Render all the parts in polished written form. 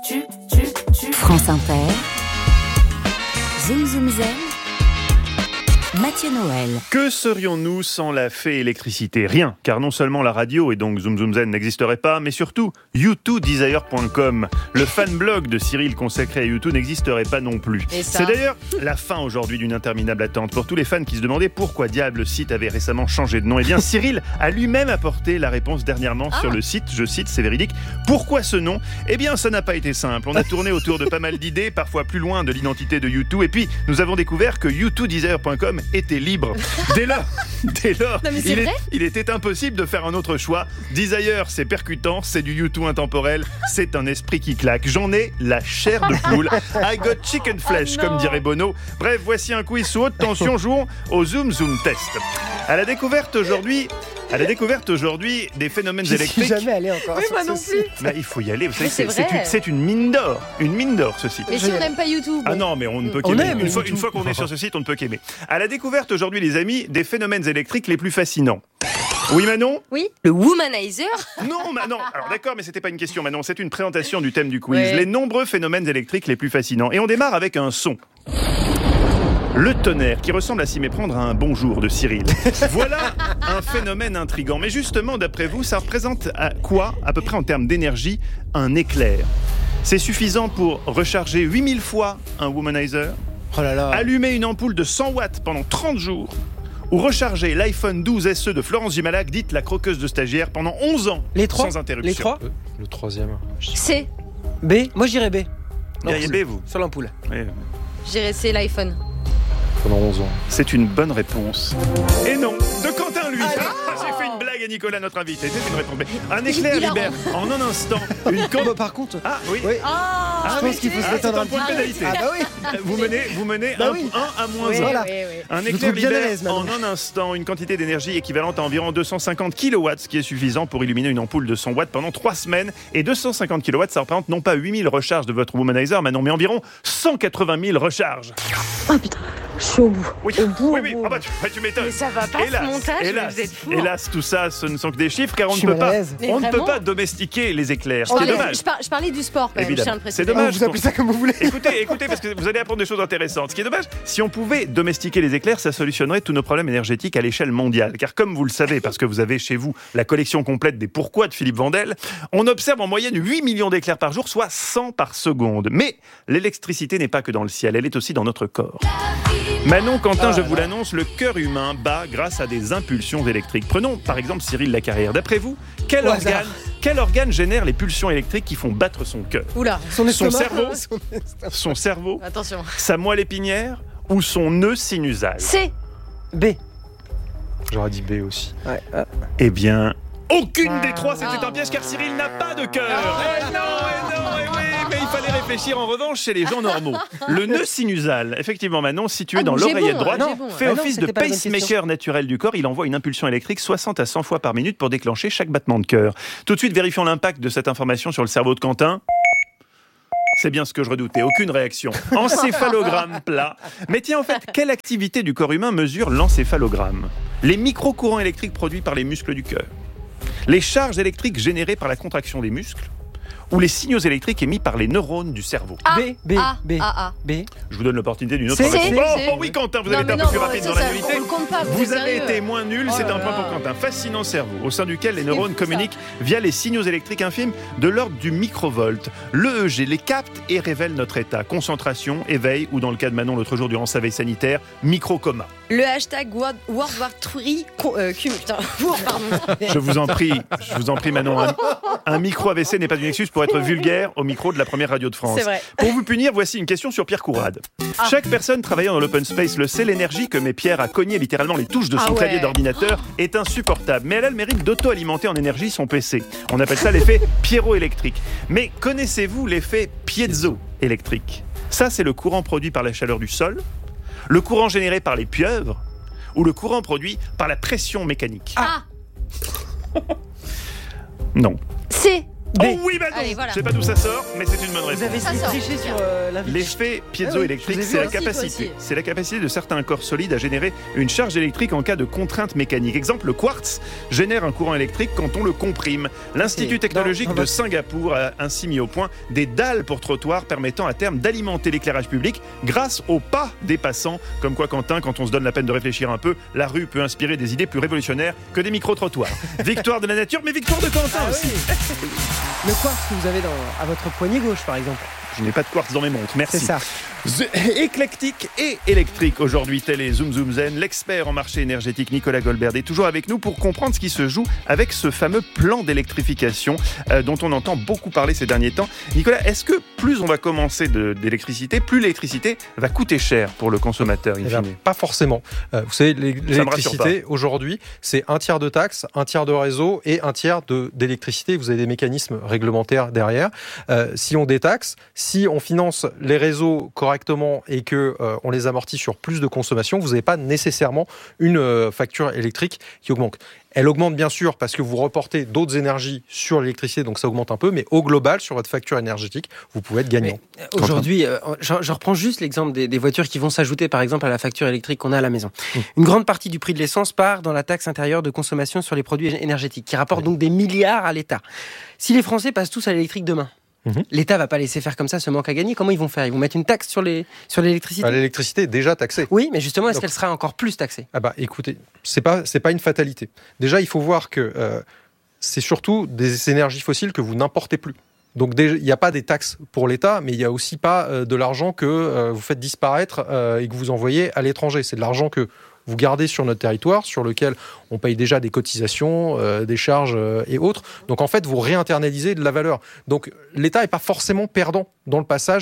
France Inter, Zoom Zoom Zen, Mathieu Noël. Que serions-nous sans la fée électricité ? Rien, car non seulement la radio et donc Zoom Zoom Zen n'existerait pas, mais surtout u2desire.com, le fanblog de Cyril consacré à U2 n'existerait pas non plus. C'est d'ailleurs la fin aujourd'hui d'une interminable attente pour tous les fans qui se demandaient pourquoi diable le site avait récemment changé de nom. Eh bien, Cyril a lui-même apporté la réponse dernièrement sur le site, je cite, c'est véridique. Pourquoi ce nom ? Eh bien, ça n'a pas été simple. On a tourné autour de pas mal d'idées, parfois plus loin de l'identité de U2, et puis nous avons découvert que u2desire.com était libre. Dès lors, il était impossible de faire un autre choix. Desire, c'est percutant, c'est du U2 intemporel, c'est un esprit qui claque. J'en ai la chair de poule. I got chicken flesh, comme dirait Bono. Bref, voici un quiz sous haute tension. Jouons au Zoom Zoom Test. À la découverte aujourd'hui des phénomènes électriques. Je suis jamais allé encore. Oui, moi non plus. Mais il faut y aller. Vous savez, c'est c'est une mine d'or. Une mine d'or, ce site. Mais si on n'aime pas YouTube. Ah non, mais on ne peut qu'aimer. Une fois qu'on est sur ce site, on ne peut qu'aimer. À la découverte aujourd'hui, les amis, des phénomènes électriques les plus fascinants. Oui, Manon ? Oui, le womanizer. Non, Manon. Alors d'accord, mais c'était pas une question, Manon. C'est une présentation du thème du quiz. Ouais. Les nombreux phénomènes électriques les plus fascinants. Et on démarre avec un son. Le tonnerre, qui ressemble à s'y méprendre à un bonjour de Cyril. Voilà un phénomène intriguant. Mais justement, d'après vous, ça représente quoi, à peu près en termes d'énergie, un éclair ? C'est suffisant pour recharger 8000 fois un womanizer, allumer une ampoule de 100 watts pendant 30 jours, ou recharger l'iPhone 12 SE de Florence Gimalac, dite la croqueuse de stagiaire, pendant 11 ans, sans interruption. Les trois ? Le troisième. C. B ? Moi je dirais B. Vous diriez B, vous ? Sur l'ampoule. Oui. Je dirais C, l'iPhone. Pendant 11 ans. C'est une bonne réponse. Et non, de Quentin, lui. J'ai fait une blague à Nicolas, notre invité. C'est une réponse B. Un éclair libère en un instant une Bah, par contre. Ah oui. Je pense qu'il faut se détendre c'est un un point de petit peu. pénalité. Ah bah oui. Vous menez Bah 1 oui. à moins 1. Voilà. Un vous éclair trouve bien à libère l'aise, en Manon. un instant une quantité d'énergie équivalente à environ 250 kW, ce qui est suffisant pour illuminer une ampoule de 100 watts pendant 3 semaines. Et 250 kW, ça représente non pas 8000 recharges de votre womanizer, mais environ 180 000 recharges. Oh putain, je suis au bout. Oui, oui. Ah bah, tu m'étonnes. Mais ça va pas ce montage, vous êtes fous. Hélas, tout ça, ce ne sont que des chiffres, car on Je ne suis peut pas, mal à l'aise. Mais on ne peut vraiment pas domestiquer les éclairs. Ce qui est dommage. Je parlais du sport quand même, je tiens à le préciser. C'est dommage. Vous appelez ça comme vous voulez. Écoutez, parce que vous allez apprendre des choses intéressantes. Ce qui est dommage, si on pouvait domestiquer les éclairs, ça solutionnerait tous nos problèmes énergétiques à l'échelle mondiale. Car comme vous le savez, parce que vous avez chez vous la collection complète des pourquoi de Philippe Vandel, on observe en moyenne 8 millions d'éclairs par jour, soit 100 par seconde. Mais l'électricité n'est pas que dans le ciel, elle est aussi dans notre corps. Manon, Quentin, je vous l'annonce, le cœur humain bat grâce à des impulsions électriques. Prenons par exemple Cyril Lacarrière. D'après vous, quel organe génère les pulsions électriques qui font battre son cœur ? Oula. Son cerveau, Attention. sa moelle épinière ou son nœud sinusal ? C. B. J'aurais dit B aussi. Ouais. Eh bien, aucune des trois, c'était un piège car Cyril n'a pas de cœur. Mais il fallait réfléchir en revanche chez les gens normaux. Le nœud sinusal, effectivement Manon, situé dans l'oreillette droite, fait office de pacemaker naturel du corps. Il envoie une impulsion électrique 60 à 100 fois par minute pour déclencher chaque battement de cœur. Tout de suite, vérifions l'impact de cette information sur le cerveau de Quentin. C'est bien ce que je redoutais, aucune réaction. Encéphalogramme plat. Mais tiens, en fait, quelle activité du corps humain mesure l'encéphalogramme ? Les micro-courants électriques produits par les muscles du cœur, les charges électriques générées par la contraction des muscles, ou les signaux électriques émis par les neurones du cerveau. B. Je vous donne l'opportunité d'une autre C. réponse. C. Oui, Quentin, vous avez été un peu plus rapide dans la nullité. On le compte pas, Vous avez sérieux. été moins nul, c'est un point pour Quentin. Fascinant cerveau, au sein duquel les neurones communiquent via les signaux électriques infimes de l'ordre du microvolt. L'EEG les capte et révèle notre état. Concentration, éveil, ou dans le cas de Manon l'autre jour durant sa veille sanitaire, microcoma. Le hashtag World War III Je vous en prie Manon, un micro AVC n'est pas une excuse pour être vulgaire au micro de la première radio de France. C'est vrai. Pour vous punir, voici une question sur Pierre Courade. Chaque personne travaillant dans l'open space le sait, l'énergie que met Pierre à cogner littéralement les touches de son clavier d'ordinateur est insupportable. Mais elle a le mérite d'auto-alimenter en énergie son PC. On appelle ça l'effet piéro-électrique. Mais connaissez-vous l'effet piezo-électrique ? Ça, c'est le courant produit par la chaleur du sol, le courant généré par les pieuvres ou le courant produit par la pression mécanique. A. Non. C. Oh oui, bah non. Allez, voilà. Je sais pas d'où ça sort, mais c'est une bonne réponse. Vous avez Ça essayé de sort. tricher sur l'invité. L'effet piézoélectrique, je vous ai c'est vu la aussi, capacité. toi aussi. C'est la capacité de certains corps solides à générer une charge électrique en cas de contrainte mécanique. Exemple, le quartz génère un courant électrique quand on le comprime. L'Institut Ok. technologique Non, de Singapour a ainsi mis au point des dalles pour trottoirs permettant à terme d'alimenter l'éclairage public grâce au pas des passants. Comme quoi, Quentin, quand on se donne la peine de réfléchir un peu, la rue peut inspirer des idées plus révolutionnaires que des micro-trottoirs. Victoire de la nature, mais victoire de Quentin aussi. Le quartz que vous avez à votre poignet gauche, par exemple. Je n'ai pas de quartz dans mes montres, merci. C'est ça. Éclectique et électrique aujourd'hui, tel est Zoom Zoom Zen. L'expert en marché énergétique Nicolas Goldberg est toujours avec nous pour comprendre ce qui se joue avec ce fameux plan d'électrification dont on entend beaucoup parler ces derniers temps. Nicolas, est-ce que plus on va commencer d'électricité, plus l'électricité va coûter cher pour le consommateur in fine? Pas forcément. Vous savez, me rassure l'électricité, aujourd'hui, c'est un tiers de taxes, un tiers de réseau et un tiers d'électricité. Vous avez des mécanismes réglementaires derrière. Si on détaxe, si on finance les réseaux correctement et que on les amortit sur plus de consommation, vous n'avez pas nécessairement une facture électrique qui augmente. Elle augmente bien sûr parce que vous reportez d'autres énergies sur l'électricité, donc ça augmente un peu, mais au global, sur votre facture énergétique, vous pouvez être gagnant. Mais, aujourd'hui, je reprends juste l'exemple des voitures qui vont s'ajouter par exemple à la facture électrique qu'on a à la maison. Une grande partie du prix de l'essence part dans la taxe intérieure de consommation sur les produits énergétiques, qui rapporte donc des milliards à l'État. Si les Français passent tous à l'électrique demain, l'État va pas laisser faire comme ça ce manque à gagner. Comment ils vont faire? Ils vont mettre une taxe sur l'électricité? L'électricité est déjà taxée. Oui, mais justement, est-ce qu'elle sera encore plus taxée? Ah bah écoutez, c'est pas une fatalité. Déjà, il faut voir que c'est surtout des énergies fossiles que vous n'importez plus. Donc il n'y a pas des taxes pour l'État, mais il n'y a aussi pas de l'argent que vous faites disparaître et que vous envoyez à l'étranger. C'est de l'argent que vous gardez sur notre territoire, sur lequel on paye déjà des cotisations, des charges et autres. Donc en fait, vous réinternalisez de la valeur. Donc l'État n'est pas forcément perdant dans le passage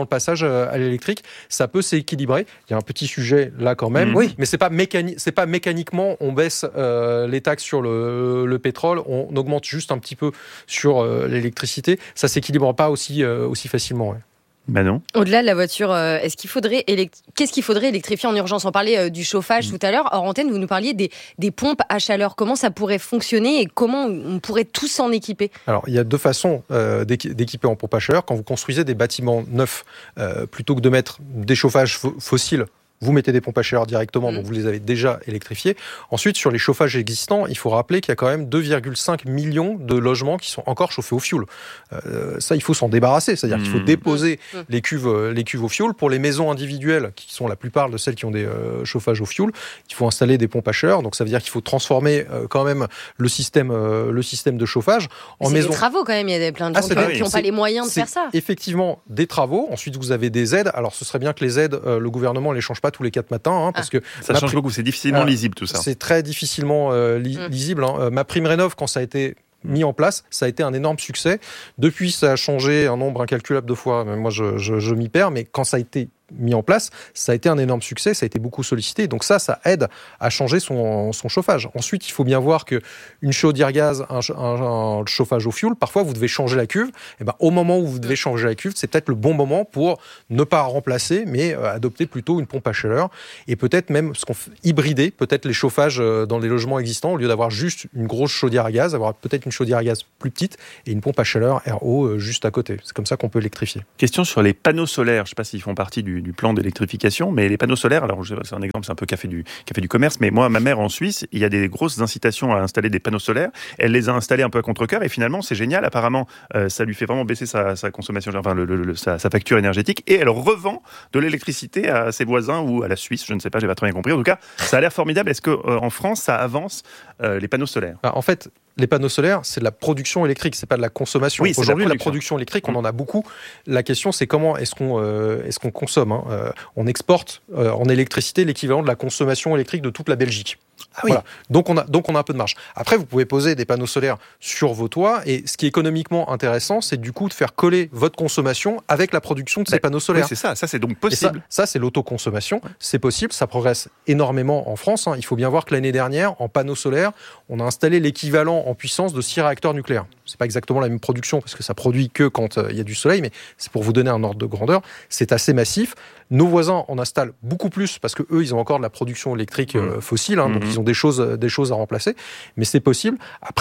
à l'électrique. Ça peut s'équilibrer. Il y a un petit sujet là quand même. Oui, mais c'est pas mécaniquement on baisse les taxes sur le pétrole, on augmente juste un petit peu sur l'électricité. Ça s'équilibre pas aussi facilement. Ouais. Ben non. Au-delà de la voiture, qu'est-ce qu'il faudrait électrifier en urgence? On parlait du chauffage tout à l'heure. Hors antenne, vous nous parliez des pompes à chaleur. Comment ça pourrait fonctionner et comment on pourrait tous s'en équiper? Alors, il y a deux façons d'équiper en pompe à chaleur. Quand vous construisez des bâtiments neufs, plutôt que de mettre des chauffages fossiles, vous mettez des pompes à chaleur directement, donc vous les avez déjà électrifiées. Ensuite, sur les chauffages existants, il faut rappeler qu'il y a quand même 2,5 millions de logements qui sont encore chauffés au fioul. Ça, il faut s'en débarrasser, c'est-à-dire qu'il faut déposer les cuves au fioul. Pour les maisons individuelles, qui sont la plupart de celles qui ont des chauffages au fioul, il faut installer des pompes à chaleur. Donc ça veut dire qu'il faut transformer quand même le système de chauffage. C'est des travaux quand même, il y a plein de gens qui n'ont pas les moyens de faire ça. Effectivement, des travaux. Ensuite, vous avez des aides. Alors ce serait bien que les aides, le gouvernement ne les change pas tous les 4 matins, parce que ça change beaucoup, c'est difficilement lisible tout ça. C'est très difficilement lisible. Ma prime rénov', quand ça a été mis en place, ça a été un énorme succès. Depuis, ça a changé un nombre incalculable de fois. Moi, je m'y perds, mais quand ça a été mis en place, ça a été un énorme succès, ça a été beaucoup sollicité. Donc ça aide à changer son chauffage. Ensuite, il faut bien voir qu'une chaudière gaz, un chauffage au fioul, parfois vous devez changer la cuve. Et ben, au moment où vous devez changer la cuve, c'est peut-être le bon moment pour ne pas remplacer, mais adopter plutôt une pompe à chaleur et peut-être même hybrider peut-être les chauffages dans les logements existants au lieu d'avoir juste une grosse chaudière à gaz, avoir peut-être une chaudière à gaz plus petite et une pompe à chaleur RO juste à côté. C'est comme ça qu'on peut électrifier. Question sur les panneaux solaires. Je ne sais pas s'ils font partie du plan d'électrification, mais les panneaux solaires, alors c'est un exemple, c'est un peu café du commerce, mais moi, ma mère en Suisse, il y a des grosses incitations à installer des panneaux solaires. Elle les a installés un peu à contre-cœur et finalement, c'est génial. Apparemment, ça lui fait vraiment baisser sa consommation, enfin sa facture énergétique et elle revend de l'électricité à ses voisins ou à la Suisse, je ne sais pas, j'ai pas très bien compris. En tout cas, ça a l'air formidable. Est-ce qu'en France, ça avance les panneaux solaires? En fait, les panneaux solaires, c'est de la production électrique, c'est pas de la consommation. Oui, aujourd'hui, la production électrique, on en a beaucoup. La question, c'est comment est-ce qu'on consomme. On exporte en électricité l'équivalent de la consommation électrique de toute la Belgique. Ah oui. Voilà. Donc on a un peu de marge. Après, vous pouvez poser des panneaux solaires sur vos toits et ce qui est économiquement intéressant, c'est du coup de faire coller votre consommation avec la production de ces panneaux solaires. Oui, c'est ça. Ça, c'est donc possible. Ça, c'est l'autoconsommation. C'est possible. Ça progresse énormément en France. Il faut bien voir que l'année dernière, en panneaux solaires, on a installé l'équivalent en puissance de 6 réacteurs nucléaires. C'est pas exactement la même production parce que ça produit que quand il y a du soleil, mais c'est pour vous donner un ordre de grandeur. C'est assez massif. Nos voisins en installent beaucoup plus parce que eux, ils ont encore de la production électrique fossile, donc ils ont des choses à remplacer. Mais c'est possible. Après,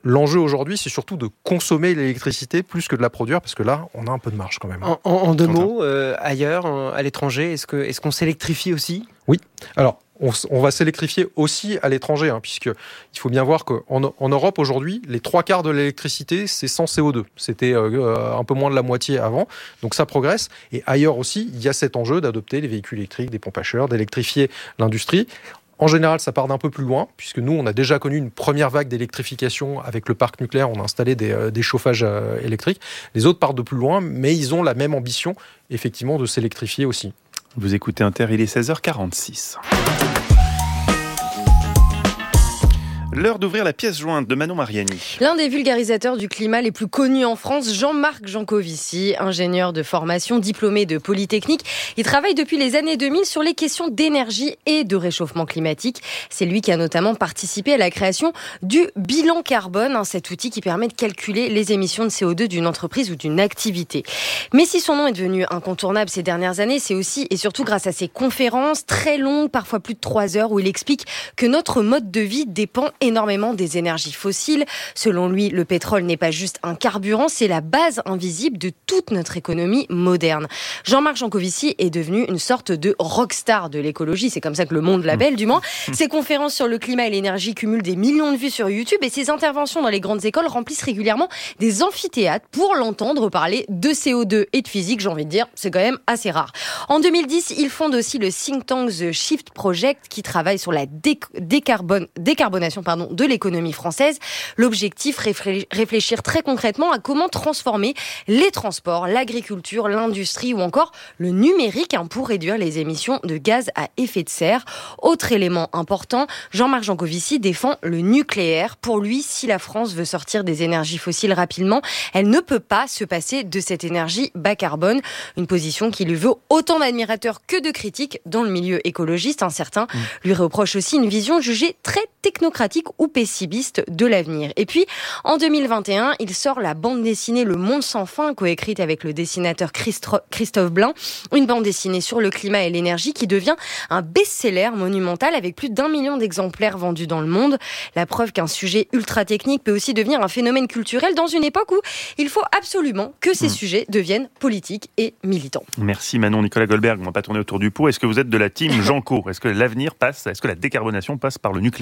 L'enjeu aujourd'hui, c'est surtout de consommer l'électricité plus que de la produire, parce que là, on a un peu de marge quand même. En deux mots, ailleurs, à l'étranger, est-ce qu'on s'électrifie aussi ? Oui. Alors, on va s'électrifier aussi à l'étranger, puisque il faut bien voir qu'en Europe aujourd'hui, les 3/4 de l'électricité, c'est sans CO2. C'était un peu moins de la moitié avant, donc ça progresse. Et ailleurs aussi, il y a cet enjeu d'adopter les véhicules électriques, des pompes à chaleur, d'électrifier l'industrie. En général, ça part d'un peu plus loin, puisque nous, on a déjà connu une première vague d'électrification avec le parc nucléaire. On a installé des chauffages électriques. Les autres partent de plus loin, mais ils ont la même ambition, effectivement, de s'électrifier aussi. Vous écoutez Inter, il est 16h46. L'heure d'ouvrir la pièce jointe de Manon Mariani. L'un des vulgarisateurs du climat les plus connus en France, Jean-Marc Jancovici, ingénieur de formation, diplômé de Polytechnique. Il travaille depuis les années 2000 sur les questions d'énergie et de réchauffement climatique. C'est lui qui a notamment participé à la création du bilan carbone, cet outil qui permet de calculer les émissions de CO2 d'une entreprise ou d'une activité. Mais si son nom est devenu incontournable ces dernières années, c'est aussi et surtout grâce à ses conférences très longues, parfois plus de 3 heures, où il explique que notre mode de vie dépend énormément des énergies fossiles. Selon lui, le pétrole n'est pas juste un carburant, c'est la base invisible de toute notre économie moderne. Jean-Marc Jancovici est devenu une sorte de rockstar de l'écologie, c'est comme ça que le monde l'appelle du moins. Ses conférences sur le climat et l'énergie cumulent des millions de vues sur YouTube et ses interventions dans les grandes écoles remplissent régulièrement des amphithéâtres pour l'entendre parler de CO2 et de physique, j'ai envie de dire, c'est quand même assez rare. En 2010, il fonde aussi le think tank The Shift Project qui travaille sur la décarbonation de l'économie française. L'objectif, réfléchir très concrètement à comment transformer les transports, l'agriculture, l'industrie ou encore le numérique pour réduire les émissions de gaz à effet de serre. Autre élément important, Jean-Marc Jancovici défend le nucléaire. Pour lui, si la France veut sortir des énergies fossiles rapidement, elle ne peut pas se passer de cette énergie bas carbone. Une position qui lui vaut autant d'admirateurs que de critiques dans le milieu écologiste. Certains lui reprochent aussi une vision jugée très technocratique ou pessimiste de l'avenir. Et puis, en 2021, il sort la bande dessinée Le Monde sans fin, coécrite avec le dessinateur Christophe Blain. Une bande dessinée sur le climat et l'énergie qui devient un best-seller monumental avec plus d'1 million d'exemplaires vendus dans le monde. La preuve qu'un sujet ultra technique peut aussi devenir un phénomène culturel dans une époque où il faut absolument que ces sujets deviennent politiques et militants. Merci Manon. Nicolas Goldberg, on va pas tourner autour du pot. Est-ce que vous êtes de la team Janco ? Est-ce que l'avenir passe, est-ce que la décarbonation passe par le nucléaire ?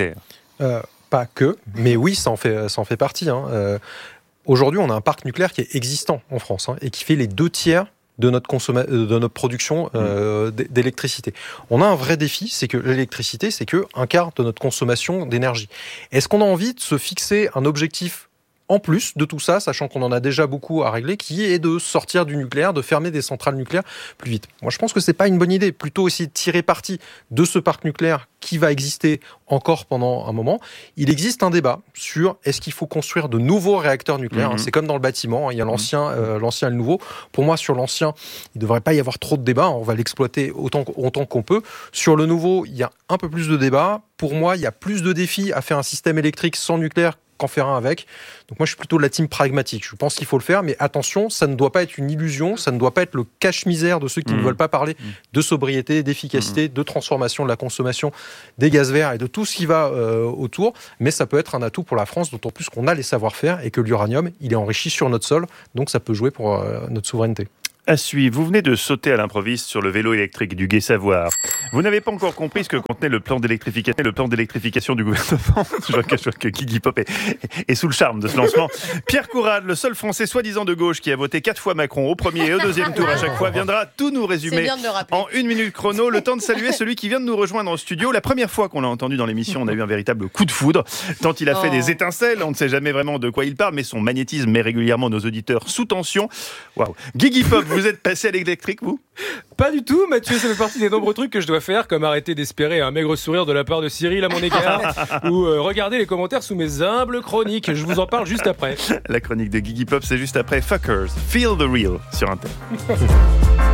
Pas que, mais oui, ça en fait partie. Aujourd'hui, on a un parc nucléaire qui est existant en France et qui fait les 2/3 de notre production d'électricité. On a un vrai défi, c'est que l'électricité, c'est que 1/4 de notre consommation d'énergie. Est-ce qu'on a envie de se fixer un objectif en plus de tout ça, sachant qu'on en a déjà beaucoup à régler, qui est de sortir du nucléaire, de fermer des centrales nucléaires plus vite? Moi, je pense que c'est pas une bonne idée. Plutôt essayer de tirer parti de ce parc nucléaire qui va exister encore pendant un moment. Il existe un débat sur est-ce qu'il faut construire de nouveaux réacteurs nucléaires. C'est comme dans le bâtiment, il y a l'ancien et le nouveau. Pour moi, sur l'ancien, il ne devrait pas y avoir trop de débat. On va l'exploiter autant qu'on peut. Sur le nouveau, il y a un peu plus de débat. Pour moi, il y a plus de défis à faire un système électrique sans nucléaire qu'en faire un avec. Donc moi, je suis plutôt de la team pragmatique. Je pense qu'il faut le faire, mais attention, ça ne doit pas être une illusion, ça ne doit pas être le cache-misère de ceux qui ne veulent pas parler de sobriété, d'efficacité, de transformation de la consommation des gaz verts et de tout ce qui va autour, mais ça peut être un atout pour la France, d'autant plus qu'on a les savoir-faire et que l'uranium, il est enrichi sur notre sol, donc ça peut jouer pour notre souveraineté. À suivre, vous venez de sauter à l'improviste sur le vélo électrique du Gai Savoir. Vous n'avez pas encore compris ce que contenait le plan d'électrification du gouvernement. Je cache que Guigui Pop est sous le charme de ce lancement. Pierre Courade, le seul Français soi-disant de gauche qui a voté 4 fois Macron au premier et au deuxième tour à chaque fois, viendra tout nous résumer en 1 minute chrono. Le temps de saluer celui qui vient de nous rejoindre en studio. La première fois qu'on l'a entendu dans l'émission, on a eu un véritable coup de foudre. Tant il a fait des étincelles, on ne sait jamais vraiment de quoi il parle, mais son magnétisme met régulièrement nos auditeurs sous tension. Waouh. Guigui Pop, vous êtes passé à l'électrique, vous ? Pas du tout, Mathieu, ça fait partie des nombreux trucs que je dois faire, comme arrêter d'espérer un maigre sourire de la part de Cyril à mon égard, ou regarder les commentaires sous mes humbles chroniques. Je vous en parle juste après. La chronique de Guigui Pop, c'est juste après Fuckers, Feel the Real sur Inter.